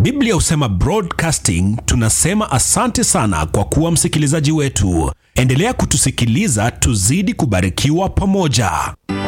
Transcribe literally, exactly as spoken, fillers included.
Biblia husema Broadcasting, tunasema asante sana kwa kuwa msikilizaji wetu. Endelea kutusikiliza, tuzidi kubarikiwa pamoja.